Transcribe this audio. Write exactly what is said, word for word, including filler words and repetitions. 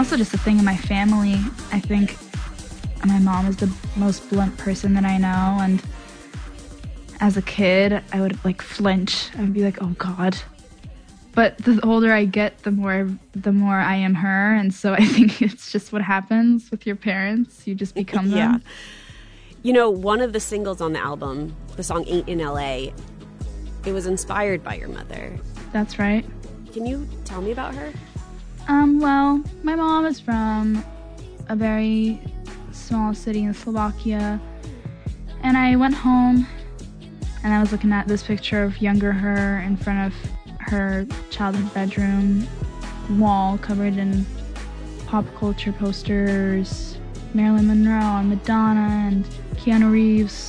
Also just a thing in my family. I think my mom is the most blunt person that I know, and as a kid, I would like flinch. I would be like, oh God. But the older I get, the more the more I am her, and so I think it's just what happens with your parents. You just become them. Yeah. You know, one of the singles on the album, the song Ain't in L A, it was inspired by your mother. That's right. Can you tell me about her? Um, well, my mom is from a very small city in Slovakia, and I went home and I was looking at this picture of younger her in front of her childhood bedroom wall covered in pop culture posters, Marilyn Monroe and Madonna and Keanu Reeves.